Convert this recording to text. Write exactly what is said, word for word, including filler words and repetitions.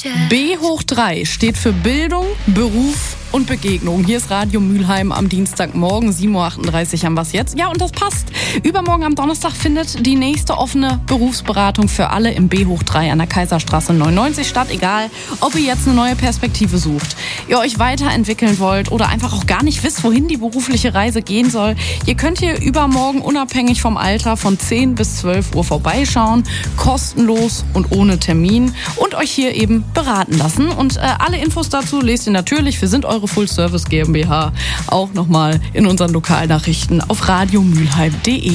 B hoch drei steht für Bildung, Beruf und Begegnung. Hier ist Radio Mülheim am Dienstagmorgen, sieben Uhr achtunddreißig haben wir es jetzt. Ja, und das passt. Übermorgen am Donnerstag findet die nächste offene Berufsberatung für alle im B hoch drei an der Kaiserstraße neunundneunzig statt. Egal, ob ihr jetzt eine neue Perspektive sucht, ihr euch weiterentwickeln wollt oder einfach auch gar nicht wisst, wohin die berufliche Reise gehen soll. Ihr könnt hier übermorgen unabhängig vom Alter von zehn bis zwölf Uhr vorbeischauen, kostenlos und ohne Termin und euch hier eben beraten lassen. Und äh, alle Infos dazu lest ihr natürlich, wir sind eure Full Service GmbH, auch nochmal in unseren Lokalnachrichten auf radiomülheim punkt de.